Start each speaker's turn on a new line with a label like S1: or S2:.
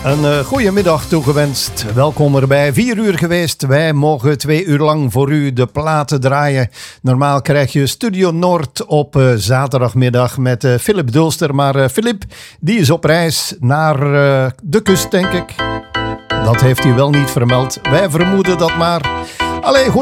S1: Een goede middag toegewenst. Welkom erbij. 4 uur geweest. Wij mogen 2 uur lang voor u de platen draaien. Normaal krijg je Studio Noord op zaterdagmiddag met Philip Dulster. Maar Philip, die is op reis naar de kust, denk ik. Dat heeft hij wel niet vermeld. Wij vermoeden dat maar. Allee, goed.